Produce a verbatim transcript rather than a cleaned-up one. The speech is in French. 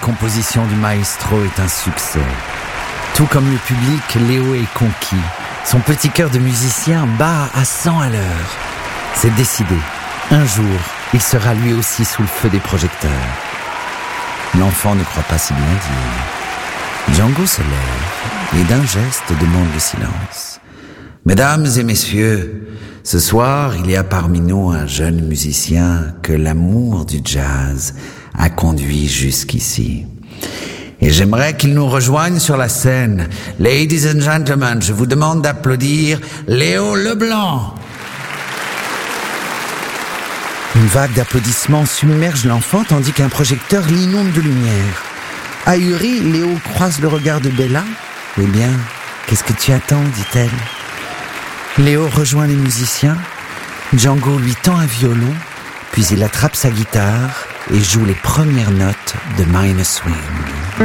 composition du maestro est un succès. Tout comme le public, Léo est conquis. Son petit cœur de musicien bat à cent à l'heure. C'est décidé. Un jour, il sera lui aussi sous le feu des projecteurs. L'enfant ne croit pas si bien dire. Django se lève et d'un geste demande le silence. Mesdames et messieurs, ce soir, il y a parmi nous un jeune musicien que l'amour du jazz a conduit jusqu'ici. Et j'aimerais qu'il nous rejoigne sur la scène. Ladies and gentlemen, je vous demande d'applaudir Léo Leblanc. Une vague d'applaudissements submerge l'enfant tandis qu'un projecteur l'inonde de lumière. Ahuri, Léo croise le regard de Bella. « Eh bien, qu'est-ce que tu attends ?» dit-elle. Léo rejoint les musiciens. Django lui tend un violon, puis il attrape sa guitare et joue les premières notes de Minor Swing.